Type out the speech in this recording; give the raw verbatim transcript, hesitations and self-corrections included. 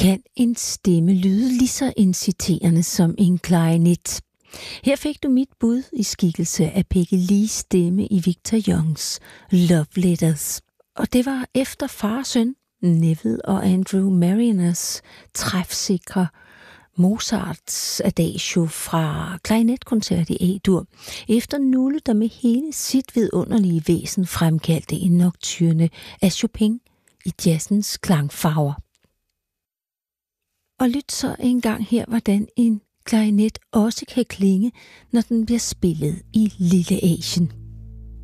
Kan en stemme lyde lige så inciterende som en klarinet? Her fik du mit bud i skikkelse af Peggy Lees stemme i Victor Youngs Love Letters. Og det var efter far og søn, Neville og Andrew Mariners træfsikre Mozarts adagio fra klarinetkoncert i A-dur, efter Nulle, der med hele sit vidunderlige væsen fremkaldte en nocturne af Chopin i jazzens klangfarver. Og lyt så engang her, hvordan en klarinet også kan klinge, når den bliver spillet i Lille Asien.